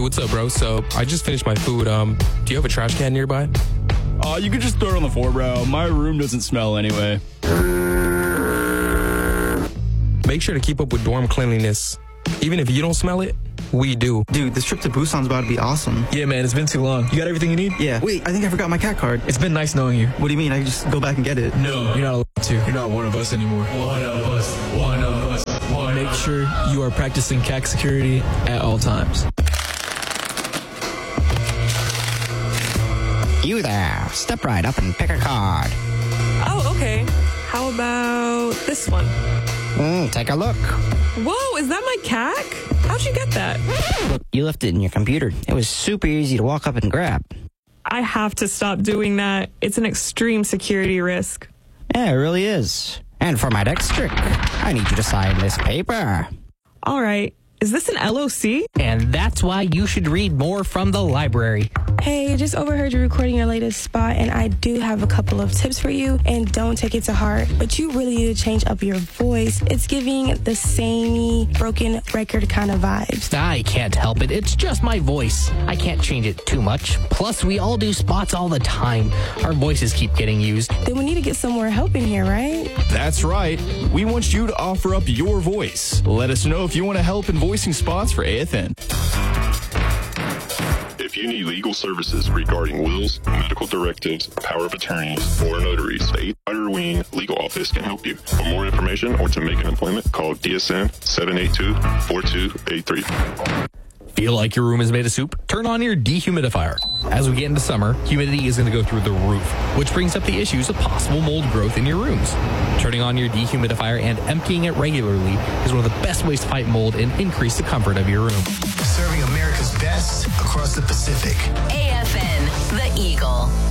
what's up, bro? So, I just finished my food. Do you have a trash can nearby? You could just throw it on the floor, bro. My room doesn't smell anyway. Make sure to keep up with dorm cleanliness. Even if you don't smell it, we do. Dude, this trip to Busan's about to be awesome. Yeah, man, it's been too long. You got everything you need? Yeah. Wait, I think I forgot my cat card. It's been nice knowing you. What do you mean? I can just go back and get it? No, you're not allowed to. You're not one of us anymore. One of us. One of us. Make sure you are practicing CAC security at all times. You there. Step right up and pick a card. Oh, okay. How about this one? Take a look. Whoa, is that my CAC? How'd you get that? Look, you left it in your computer. It was super easy to walk up and grab. I have to stop doing that. It's an extreme security risk. Yeah, it really is. And for my next trick, I need you to sign this paper. All right. Is this an LOC? And that's why you should read more from the library. Hey, just overheard you recording your latest spot, and I do have a couple of tips for you, and don't take it to heart, but you really need to change up your voice. It's giving the samey, broken record kind of vibes. I can't help it. It's just my voice. I can't change it too much. Plus, we all do spots all the time. Our voices keep getting used. Then we need to get some more help in here, right? That's right. We want you to offer up your voice. Let us know if you want to help in voicing spots for AFN. If you need legal services regarding wills, medical directives, power of attorneys, or notaries, the 800 Wing Legal Office can help you. For more information or to make an appointment, call DSN 782-4283. Feel like your room is made of soup? Turn on your dehumidifier. As we get into summer, humidity is going to go through the roof, which brings up the issues of possible mold growth in your rooms. Turning on your dehumidifier and emptying it regularly is one of the best ways to fight mold and increase the comfort of your room. Serving America's best across the Pacific. AFN, The Eagle.